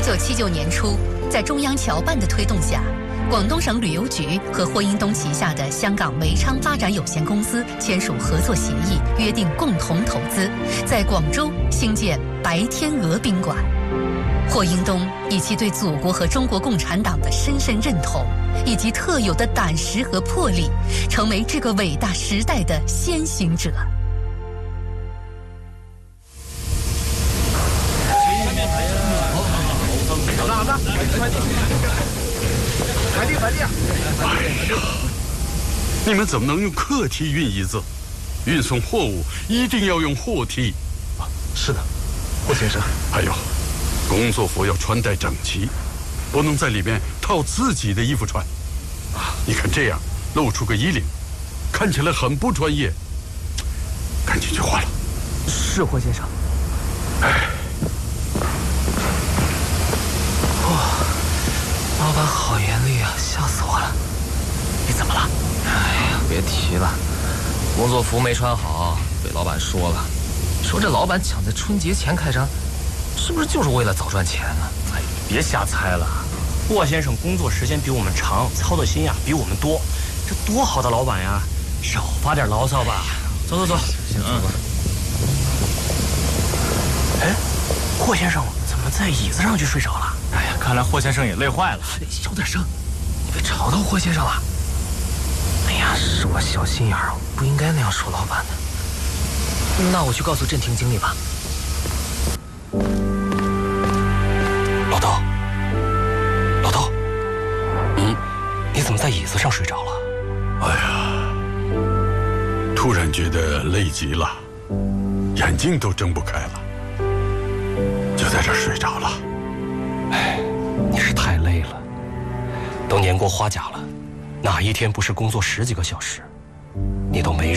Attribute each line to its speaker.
Speaker 1: 1979年初，在中央侨办的推动下，广东省旅游局和霍英东旗下的香港梅昌发展有限公司签署合作协议，约定共同投资，在广州兴建白天鹅宾馆。霍英东以其对祖国和中国共产党的深深认同，以及特有的胆识和魄力，成为这个伟大时代的先行者。
Speaker 2: 快递！
Speaker 3: 哎呀，你们怎么能用客梯运椅子？运送货物一定要用货梯。
Speaker 2: 是的，霍先生。
Speaker 3: 还有，工作服要穿戴整齐，不能在里面套自己的衣服穿。你看这样露出个衣领，看起来很不专业。赶紧去换了。
Speaker 2: 是，霍先生。
Speaker 3: 哎。
Speaker 2: 老板好严厉啊，吓死我了！你怎么了？
Speaker 4: 哎呀，别提了，工作服没穿好，被老板说了，说这老板抢在春节前开张，是不是就是为了早赚钱呢？
Speaker 5: 哎，别瞎猜了，霍先生工作时间比我们长，操的心呀比我们多，这多好的老板呀，少发点牢骚吧。走，
Speaker 4: 先走吧。
Speaker 5: 哎，霍先生怎么在椅子上就睡着了？
Speaker 6: 哎呀，看来霍先生也累坏了。
Speaker 2: 小点声，你别吵到霍先生了。
Speaker 4: 哎呀，是我小心眼儿，不应该那样说老板的。那我去告诉镇厅经理吧。
Speaker 2: 老豆，你怎么在椅子上睡着了？
Speaker 3: 哎呀，突然觉得累极了，眼睛都睁不开了，就在这儿睡着了。
Speaker 2: 哎，你是太累了，都年过花甲了，哪一天不是工作10几个小时？你都没